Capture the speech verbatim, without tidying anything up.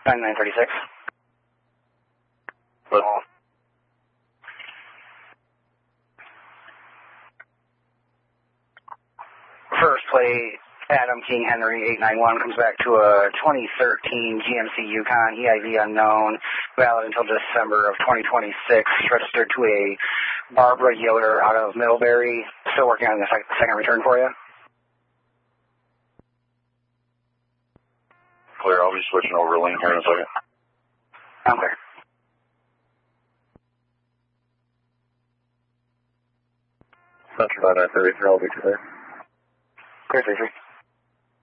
nine thirty-six. What? First plate, Adam King Henry eight nine one comes back to a twenty thirteen G M C Yukon, E I V unknown, valid until December of twenty twenty-six, registered to a Barbara Yoder out of Middlebury. Still working on the sec second return for you. Clear, I'll be switching over a lane here in a second. I'm clear. Central nine nine thirty-three, I'll be clear. Clear, three three.